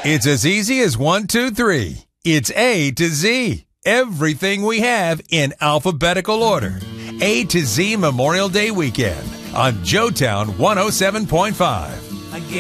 It's as easy as 1, 2, 3. It's A to Z. Everything we have in alphabetical order. A to Z Memorial Day weekend on Joetown 107.5.